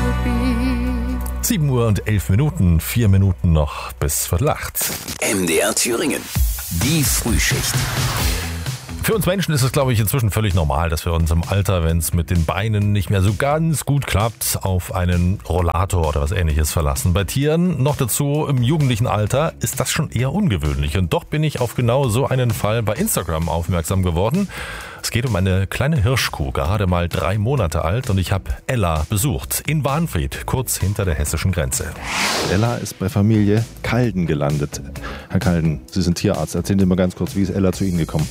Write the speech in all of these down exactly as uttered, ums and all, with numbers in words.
sieben Uhr und elf Minuten, vier Minuten noch bis Viertel acht. M D R Thüringen, die Frühschicht. Für uns Menschen ist es, glaube ich, inzwischen völlig normal, dass wir uns im Alter, wenn es mit den Beinen nicht mehr so ganz gut klappt, auf einen Rollator oder was Ähnliches verlassen. Bei Tieren, noch dazu im jugendlichen Alter, ist das schon eher ungewöhnlich. Und doch bin ich auf genau so einen Fall bei Instagram aufmerksam geworden. Es geht um eine kleine Hirschkuh, gerade mal drei Monate alt, und ich habe Ella besucht in Wahnfried, kurz hinter der hessischen Grenze. Ella ist bei Familie Kalden gelandet. Herr Kalden, Sie sind Tierarzt. Erzählen Sie mal ganz kurz, wie ist Ella zu Ihnen gekommen?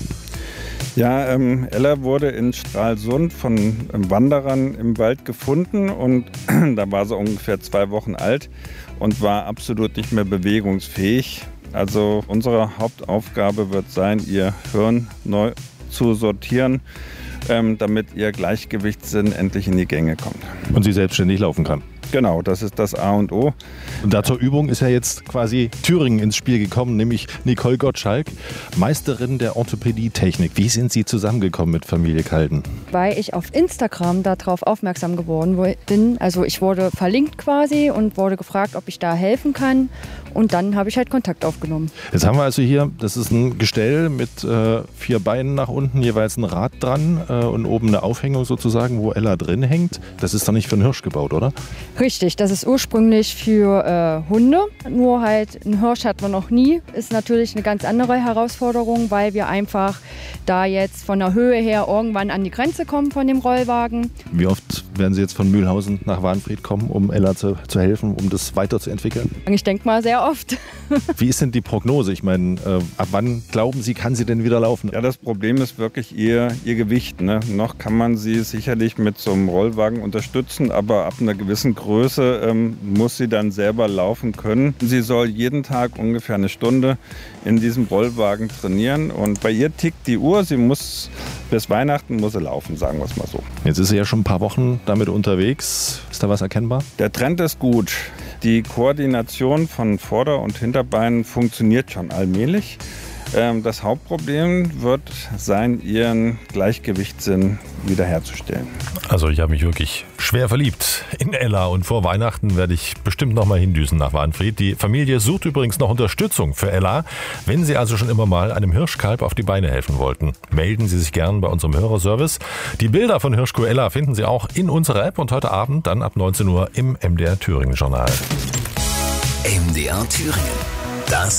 Ja, ähm, Ella wurde in Stralsund von ähm, Wanderern im Wald gefunden und da war sie ungefähr zwei Wochen alt und war absolut nicht mehr bewegungsfähig. Also unsere Hauptaufgabe wird sein, ihr Hirn neu zu sortieren, ähm, damit ihr Gleichgewichtssinn endlich in die Gänge kommt. Und sie selbstständig laufen kann. Genau, das ist das A und O. Und da zur Übung ist ja jetzt quasi Thüringen ins Spiel gekommen, nämlich Nicole Gottschalk, Meisterin der Orthopädie-Technik. Wie sind Sie zusammengekommen mit Familie Kalden? Weil ich auf Instagram darauf aufmerksam geworden bin. Also ich wurde verlinkt quasi und wurde gefragt, ob ich da helfen kann. Und dann habe ich halt Kontakt aufgenommen. Jetzt haben wir also hier, das ist ein Gestell mit äh, vier Beinen nach unten, jeweils ein Rad dran äh, und oben eine Aufhängung sozusagen, wo Ella drin hängt. Das ist doch nicht für einen Hirsch gebaut, oder? Richtig, das ist ursprünglich für äh, Hunde. Nur halt, einen Hirsch hatten wir noch nie. Ist natürlich eine ganz andere Herausforderung, weil wir einfach da jetzt von der Höhe her irgendwann an die Grenze kommen von dem Rollwagen. Wie oft werden Sie jetzt von Mühlhausen nach Wahnfried kommen, um Ella zu, zu helfen, um das weiterzuentwickeln? Ich denke mal sehr oft. Wie ist denn die Prognose? Ich meine, äh, ab wann glauben Sie, kann sie denn wieder laufen? Ja, das Problem ist wirklich ihr, ihr Gewicht. Ne? Noch kann man sie sicherlich mit so einem Rollwagen unterstützen, aber ab einer gewissen Größe ähm, muss sie dann selber laufen können. Sie soll jeden Tag ungefähr eine Stunde in diesem Rollwagen trainieren und bei ihr tickt die Uhr. Sie muss bis Weihnachten muss sie laufen, sagen wir es mal so. Jetzt ist sie ja schon ein paar Wochen damit unterwegs. Ist da was erkennbar? Der Trend ist gut. Die Koordination von Vorder- und Hinterbeinen funktioniert schon allmählich. Das Hauptproblem wird sein, ihren Gleichgewichtssinn wiederherzustellen. Also ich habe mich wirklich schwer verliebt in Ella und vor Weihnachten werde ich bestimmt noch mal hindüsen nach Wahnfried. Die Familie sucht übrigens noch Unterstützung für Ella. Wenn Sie also schon immer mal einem Hirschkalb auf die Beine helfen wollten, melden Sie sich gern bei unserem Hörerservice. Die Bilder von Hirschkuh Ella finden Sie auch in unserer App und heute Abend dann ab neunzehn Uhr im M D R Thüringen Journal. M D R Thüringen, das